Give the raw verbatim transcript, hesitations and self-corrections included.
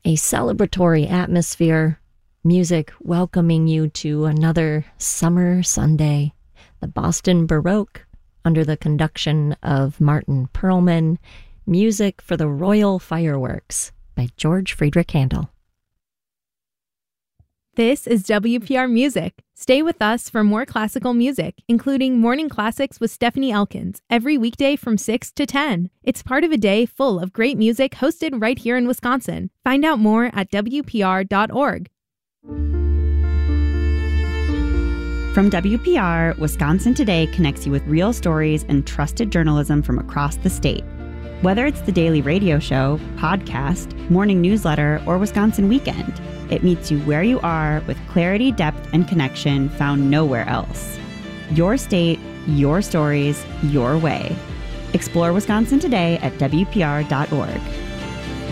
A celebratory atmosphere, music welcoming you to another summer Sunday. The Boston Baroque, under the conduction of Martin Perlman. Music for the Royal Fireworks by George Friedrich Handel. This is W P R Music. Stay with us for more classical music, including Morning Classics with Stephanie Elkins, every weekday from six to ten. It's part of a day full of great music hosted right here in Wisconsin. Find out more at W P R dot org. From W P R, Wisconsin Today connects you with real stories and trusted journalism from across the state. Whether it's the daily radio show, podcast, morning newsletter, or Wisconsin Weekend, it meets you where you are with clarity, depth, and connection found nowhere else. Your state, your stories, your way. Explore Wisconsin Today at W P R dot org.